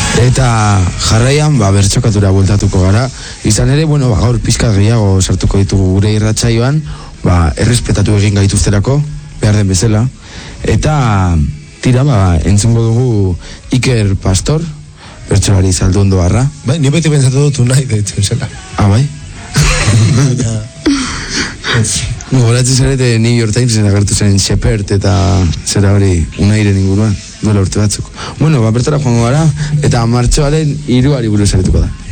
Eta jarraian, bertsokatura bueltatuko gara. Izan ere, gaur pizkat gehiago sartuko ditugu gure irratsaioan, errespetatu egin gaituzterako, behar den bezala. Eta tira, entzungo dugu Iker Pastor, bertsolari Zalduondo barra. Bai, ni beti pentsatu dut nahi deitzen zela. Bai? Goratzen zarete New York Timesen agertu zen Shepard eta zera hori Unairen inguruan, duela urte batzuk. Bertara joango gara, eta martxoaren 3 buruz arituko da.